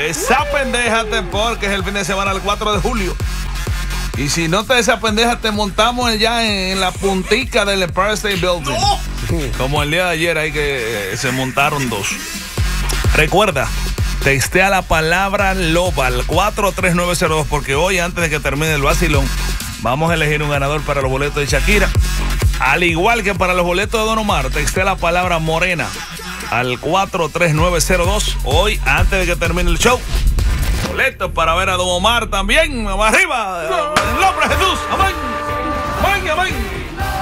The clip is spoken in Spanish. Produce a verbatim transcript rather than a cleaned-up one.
Desapendéjate porque es el fin de semana del cuatro de julio. Y si no te desapendéjas, te montamos ya en la puntica del Empire State Building. ¡No! Como el día de ayer ahí que eh, se montaron dos. Recuerda, textea la palabra Loba al cuatro tres nueve cero dos porque hoy, antes de que termine el vacilón, vamos a elegir un ganador para los boletos de Shakira. Al igual que para los boletos de Don Omar, textea la palabra Morena al cuatro tres nueve cero dos. Hoy, antes de que termine el show, boletos para ver a Don Omar también. ¡Vamos arriba! En nombre de Jesús. Amén. Amén, amén.